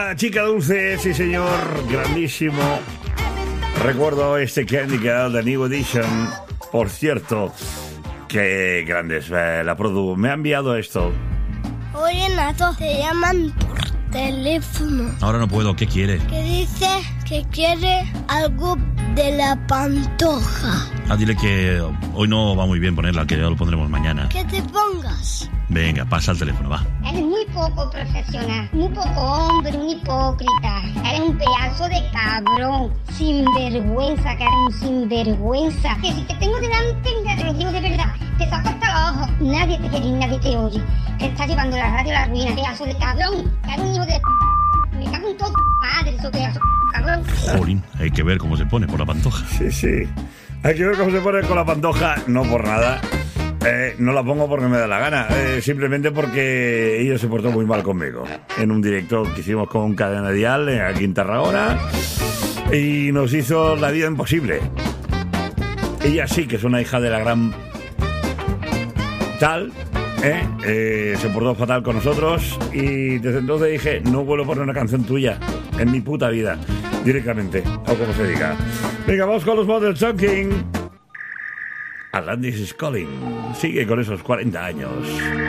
Chica dulce, sí señor, grandísimo. Recuerdo este Candy Girl de New Edition. Por cierto, qué grandes. La Produ me ha enviado esto. Oye, Nato, te llaman por teléfono. Ahora no puedo, ¿qué quiere? Que dice que quiere algo de la Pantoja. Dile que hoy no va muy bien ponerla, que ya lo pondremos mañana. Que te pongas. Venga, pasa el teléfono, va. Eres muy poco profesional, muy poco hombre, un hipócrita. Eres un pedazo de cabrón, sinvergüenza, que eres un sinvergüenza. Que si te tengo delante, mira, te lo digo de verdad, te saco hasta los ojos. Nadie te quiere, nadie te oye. Te está llevando la radio a la ruina, pedazo de cabrón. Que eres un hijo de me cago en todo, madre, eso pedazo de cabrón. Jolín, hay que ver cómo se pone por la Pantoja. Sí. Hay que ver cómo se pone con la Pantoja, no por nada. No la pongo porque me da la gana, simplemente porque ella se portó muy mal conmigo en un directo que hicimos con Cadena Dial aquí en Tarragona y nos hizo la vida imposible. Ella sí que es una hija de la gran tal, se portó fatal con nosotros y desde entonces dije, no vuelvo a poner una canción tuya en mi puta vida, directamente, o como se diga. Venga, vamos con los Model Talking. Atlantis is Calling sigue con esos 40 años.